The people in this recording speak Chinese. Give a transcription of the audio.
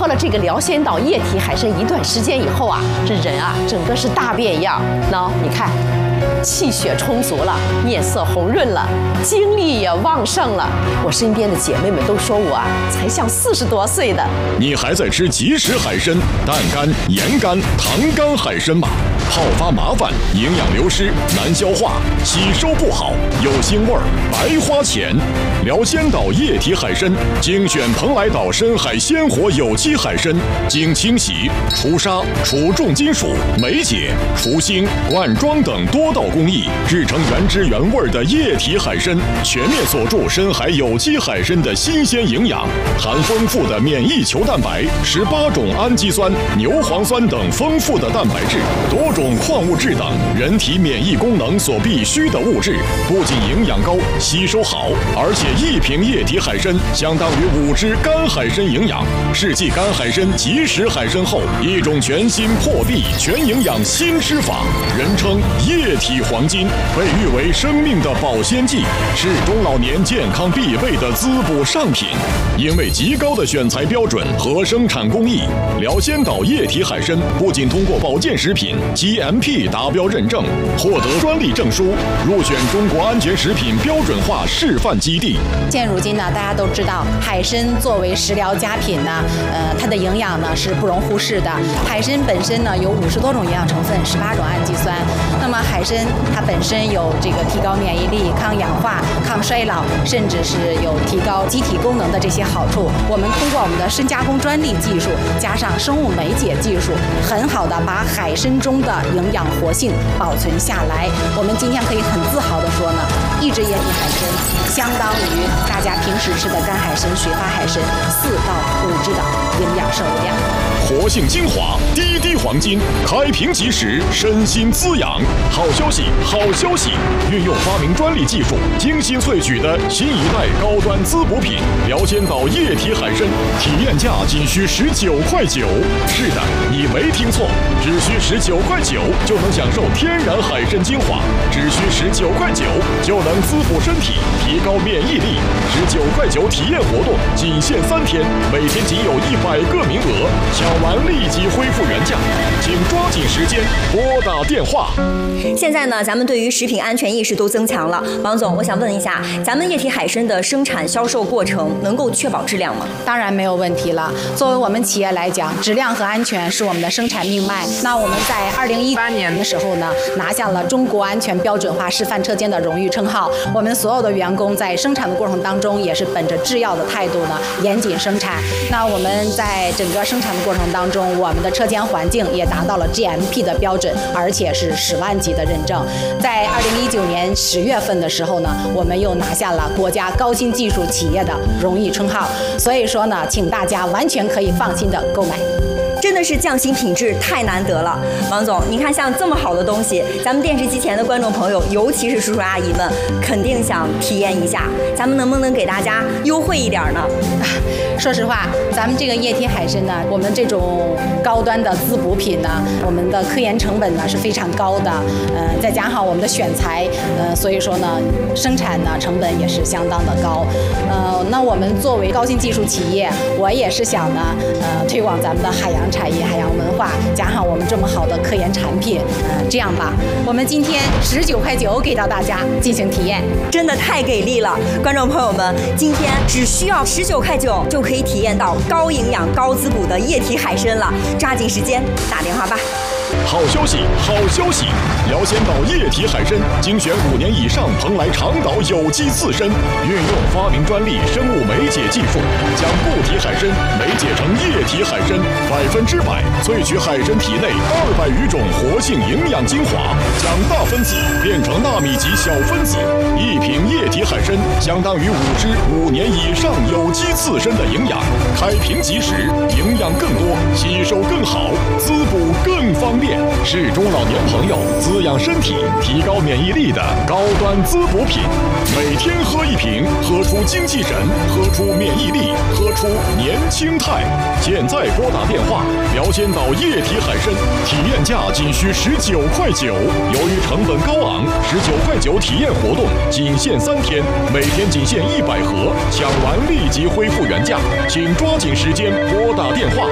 喝了这个辽仙岛液体海参一段时间以后啊，这人啊整个是大变样。那你看，气血充足了，面色红润了，精力也旺盛了。我身边的姐妹们都说我啊才像40多岁的。 你还在吃即食海参、淡干、盐干、糖干海参吗？泡发麻烦，营养流失，难消化，吸收不好，有腥味儿，白花钱。辽仙岛液体海参精选蓬莱岛深海鲜活有机海参，经清洗、除沙、除重金属、酶解、除腥、灌装等多道工艺，制成原汁原味的液体海参，全面锁住深海有机海参的新鲜营养，含丰富的免疫球蛋白、18种氨基酸、牛磺酸等丰富的蛋白质，多种矿物质等人体免疫功能所必需的物质，不仅营养高、吸收好，而且1瓶液体海参相当于5只干海参营养。世纪干海参即食海参后，一种全新破壁全营养新吃法，人称液体黄金，被誉为生命的保鲜剂，是中老年健康必备的滋补上品。因为极高的选材标准和生产工艺，辽仙岛液体海参不仅通过保健食品 GMP 达标认证，获得专利证书，入选中国安全食品标准化示范基地。 现如今呢，大家都知道海参作为食疗佳品呢，它的营养呢是不容忽视的。海参本身呢有50多种营养成分，18种氨基酸。那么海参它本身有这个提高免疫力、抗氧化、抗衰老，甚至是有提高机体功能的这些好处。我们通过我们的深加工专利技术，加上生物酶解技术，很好的把海参中的营养活性保存下来。我们今天可以很自豪的说呢，一只液体海参相当于大家平时吃的干海参、水发海参4到5只的营养摄入量。 活性精华，滴滴黄金，开瓶即食，身心滋养。好消息，好消息！运用发明专利技术，精心萃取的新一代高端滋补品辽仙岛液体海参，体验价仅需19.9块。是的，你没听错，只需19.9块就能享受天然海参精华，只需19.9块就能滋补身体，提高免疫力。19.9块体验活动仅限3天，每天仅有100个名额，抢完立即恢复原价，请抓紧时间拨打电话。 现在呢，咱们对于食品安全意识都增强了。王总，我想问一下，咱们液体海参的生产销售过程能够确保质量吗？ 当然没有问题了。作为我们企业来讲，质量和安全是我们的生产命脉。那我们在2018年的时候呢，拿下了中国安全标准化示范车间的荣誉称号。我们所有的员工在生产的过程当中，也是本着制药的态度呢，严谨生产。那我们在整个生产的过程当中，我们的车间环境也达到了 GMP 的标准，而且是10万级的认证。在2019年10月份的时候呢，我们又拿下了国家高新技术企业的荣誉称号。所以说呢，请大家完全可以放心的购买。 真的是匠心品质太难得了，王总，你看像这么好的东西，咱们电视机前的观众朋友，尤其是叔叔阿姨们，肯定想体验一下，咱们能不能给大家优惠一点呢？ 说实话，咱们这个液体海参呢，我们这种高端的滋补品呢，我们的科研成本呢是非常高的，再加上我们的选材，所以说呢，生产呢成本也是相当的高。那我们作为高新技术企业，我也是想呢，推广咱们的海洋产业、海洋文化，加上我们这么好的科研产品，这样吧，我们今天19.9块给到大家进行体验， 真的太给力了！观众朋友们，今天只需要19.9块就可以体验到高营养、高滋补的液体海参了，抓紧时间打电话吧。 好消息，好消息！辽仙岛液体海参精选5年以上蓬莱长岛有机刺参，运用发明专利生物酶解技术，将固体海参酶解成液体海参，100%萃取海参体内200余种活性营养精华，将大分子变成纳米级小分子。1瓶液体海参相当于5只5年以上有机刺参的营养，开瓶即食，营养更多，吸收更好，滋补更方便。是中老年朋友滋养身体、提高免疫力的高端滋补品。每天喝1瓶，喝出精气神，喝出免疫力，喝出年轻态。现在拨打电话，辽仙岛液体海参体验价仅需19.9块。由于成本高昂，19.9块体验活动仅限3天，每天仅限100盒，抢完立即恢复原价，请抓紧时间拨打电话。